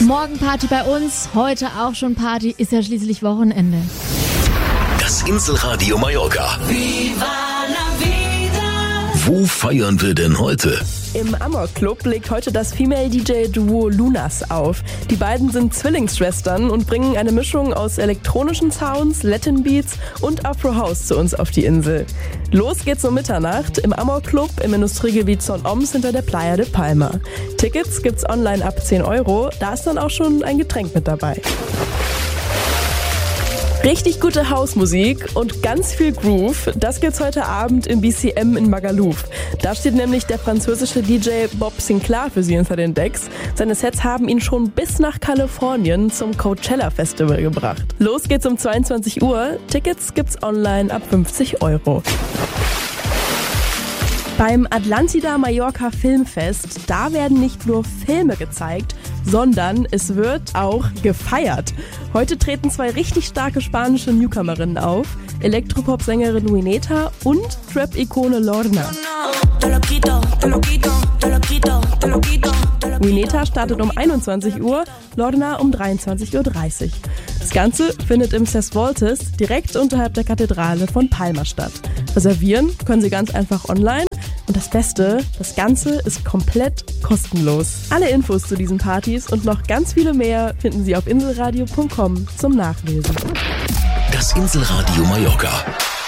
Morgen Party bei uns, heute auch schon Party, ist ja schließlich Wochenende. Das Inselradio Mallorca. Viva la vida. Wo feiern wir denn heute? Im Amok Club legt heute das Female-DJ-Duo Lunas auf. Die beiden sind Zwillingsschwestern und bringen eine Mischung aus elektronischen Sounds, Latin Beats und Afro House zu uns auf die Insel. Los geht's um Mitternacht im Amok Club im Industriegebiet Son Oms hinter der Playa de Palma. Tickets gibt's online ab 10 €, da ist dann auch schon ein Getränk mit dabei. Richtig gute Hausmusik und ganz viel Groove, das gibt's heute Abend im BCM in Magaluf. Da steht nämlich der französische DJ Bob Sinclair für Sie hinter den Decks. Seine Sets haben ihn schon bis nach Kalifornien zum Coachella Festival gebracht. Los geht's um 22 Uhr, Tickets gibt's online ab 50 €. Beim Atlantida Mallorca Filmfest, da werden nicht nur Filme gezeigt, sondern es wird auch gefeiert. Heute treten 2 richtig starke spanische Newcomerinnen auf, Elektropop-Sängerin Wineta und Trap-Ikone Lorna. Wineta startet um 21 Uhr, Lorna um 23:30 Uhr. Das Ganze findet im Ses Voltes direkt unterhalb der Kathedrale von Palma statt. Reservieren können Sie ganz einfach online. Und das Beste, das Ganze ist komplett kostenlos. Alle Infos zu diesen Partys und noch ganz viele mehr finden Sie auf inselradio.com zum Nachlesen. Das Inselradio Mallorca.